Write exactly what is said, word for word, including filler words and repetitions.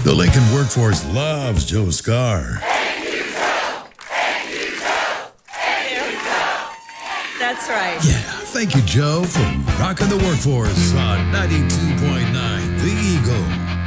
The Lincoln workforce loves Joe Scar. That's right. Yeah, thank you, Joe, for rocking the workforce on ninety-two point nine The Eagle.